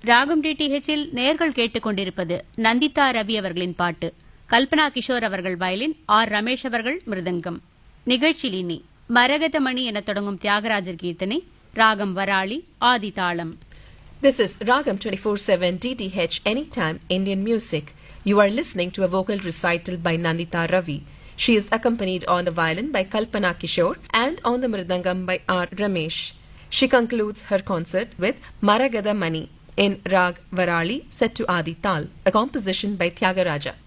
ராகம் டிடிஹெச்சில் நேர்கள் கேட்டுக்கொண்டிருப்பது நந்திதா ரவி அவர்களின் பாட்டு. கல்பனா கிஷோர் அவர்கள் வயலின், ஆர் ரமேஷ் அவர்கள் மிருதங்கம். நிகழ்ச்சியில் இனி மரகதமணி என தொடங்கும் தியாகராஜர் கீர்த்தனை, ராகம் வராளி, ஆதி தாளம். This is Ragam 24/7 DTH Anytime Indian Music. You are listening to a vocal recital by Nandita Ravi. She is accompanied on the violin by Kalpana Kishore and on the mridangam by R. Ramesh. She concludes her concert with Maragadamani in Rag Varali set to Adi Tal, a composition by Tyagaraja.